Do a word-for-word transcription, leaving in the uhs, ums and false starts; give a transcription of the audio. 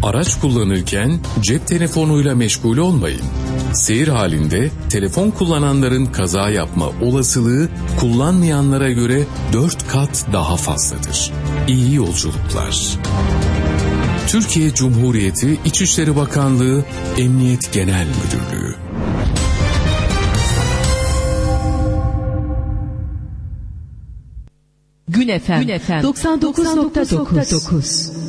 Araç kullanırken cep telefonuyla meşgul olmayın. Seyir halinde telefon kullananların kaza yapma olasılığı kullanmayanlara göre dört kat daha fazladır. İyi yolculuklar. Türkiye Cumhuriyeti İçişleri Bakanlığı Emniyet Genel Müdürlüğü. Gün Efem doksan dokuz nokta dokuz